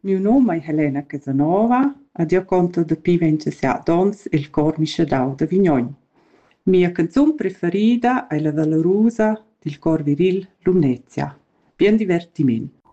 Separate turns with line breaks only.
Mio nome è Helena Casanova ed io conto da Pivenza sia Dons il cor Mischedau da Vignon. Mia canzone preferita è la valorosa del cor viril Lumnezia. Buon divertimento.